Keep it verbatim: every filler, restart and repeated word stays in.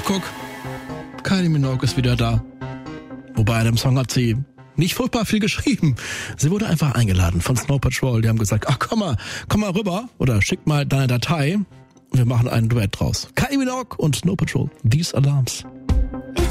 Ach guck, Kylie Minogue ist wieder da. Wobei an dem Song hat sie nicht furchtbar viel geschrieben. Sie wurde einfach eingeladen von Snow Patrol. Die haben gesagt, ach komm mal, komm mal rüber oder schick mal deine Datei und wir machen einen Duett draus. Kylie Minogue und Snow Patrol, These Alarms.